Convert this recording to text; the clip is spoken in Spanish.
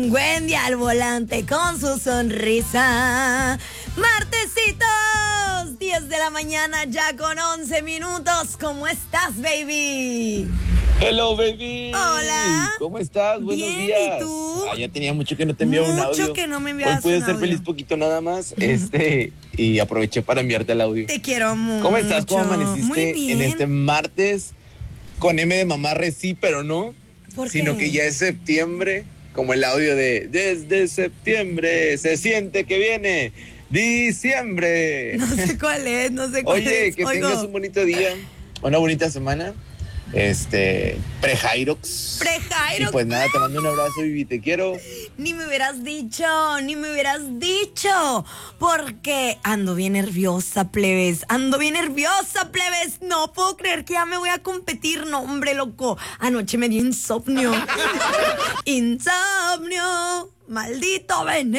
Wendy al volante con su sonrisa. Martesitos, 10 de la mañana ya con 11 minutos. ¿Cómo estás, baby? Hello, baby. Hola. ¿Cómo estás? Buenos Bien, días. ¿y tú? Ya tenía mucho que no te enviaba un audio. Mucho que no me enviabas Hoy pude un ser audio. feliz poquito nada más. Y aproveché para enviarte el audio. Te quiero mucho. ¿Cómo estás? ¿Cómo Muy amaneciste bien. en este martes? Con M de mamarre sí, pero no. ¿Por Sino qué? que ya es septiembre, como el audio de desde septiembre se siente que viene diciembre. No sé cuál es, no sé cuál Oye, es. que tengas un bonito día, una bonita semana. Pre-Jairox. Pre-Jairox. Y pues nada, te mando un abrazo, Vivi, te quiero. Ni me hubieras dicho, porque ando bien nerviosa, plebes, no puedo creer que ya me voy a competir, no, hombre, loco, anoche me dio insomnio, maldito veneno.